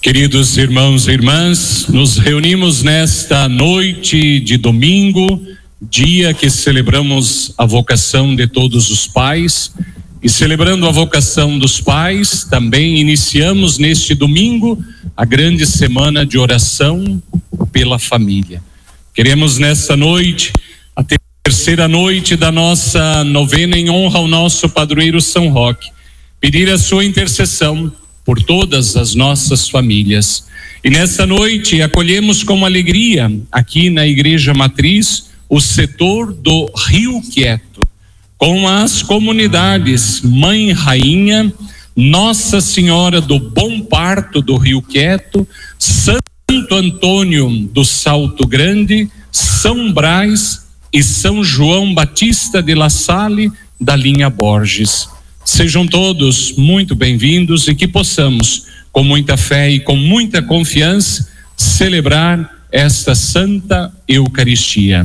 Queridos irmãos e irmãs, nos reunimos nesta noite de domingo, dia que celebramos a vocação de todos os pais, e celebrando a vocação dos pais, também iniciamos neste domingo a grande semana de oração pela família. Queremos nesta noite, a terceira noite da nossa novena em honra ao nosso padroeiro São Roque, pedir a sua intercessão por todas as nossas famílias. E nessa noite acolhemos com alegria aqui na Igreja Matriz o setor do Rio Quieto, com as comunidades Mãe Rainha, Nossa Senhora do Bom Parto do Rio Quieto, Santo Antônio do Salto Grande, São Brás e São João Batista de La Salle da linha Borges. Sejam todos muito bem-vindos e que possamos, com muita fé e com muita confiança, celebrar esta Santa Eucaristia.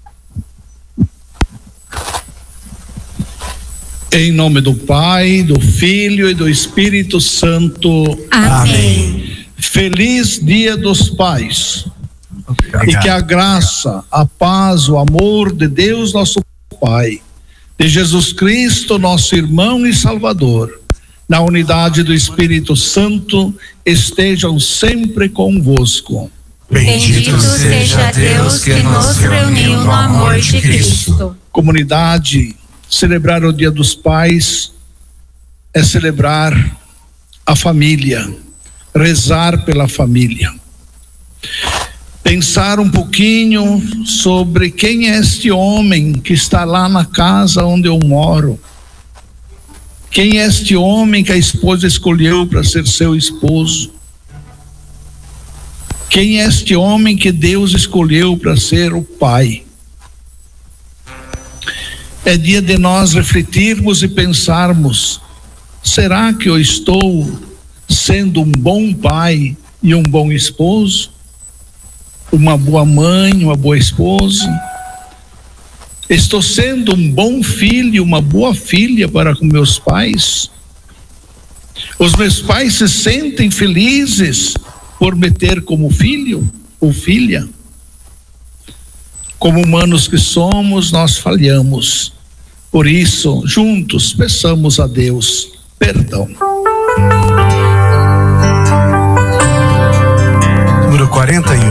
Em nome do Pai, do Filho e do Espírito Santo. Amém. Feliz Dia dos Pais. Obrigado. E que a graça, a paz, o amor de Deus, nosso Pai, de Jesus Cristo, nosso irmão e Salvador, na unidade do Espírito Santo, estejam sempre convosco. Bendito seja Deus que nos reuniu no amor de Cristo. Comunidade, celebrar o Dia dos Pais é celebrar a família, rezar pela família. Pensar um pouquinho sobre quem é este homem que está lá na casa onde eu moro. Quem é este homem que a esposa escolheu para ser seu esposo? Quem é este homem que Deus escolheu para ser o pai? É dia de nós refletirmos e pensarmos: será que eu estou sendo um bom pai e um bom esposo? Uma boa mãe, uma boa esposa? Estou sendo um bom filho, uma boa filha para com meus pais? Os meus pais se sentem felizes por me ter como filho ou filha? Como humanos que somos, nós falhamos. Por isso, juntos, peçamos a Deus perdão. Número 41.